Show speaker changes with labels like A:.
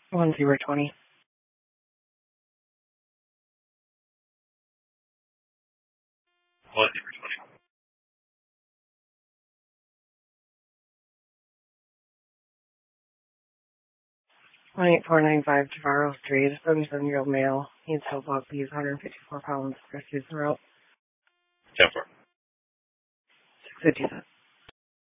A: 1020. 18495 Javaro Street, 77-year-old male. Needs help up. He's 154 pounds. Rescues the route.
B: 10-4.
A: 657.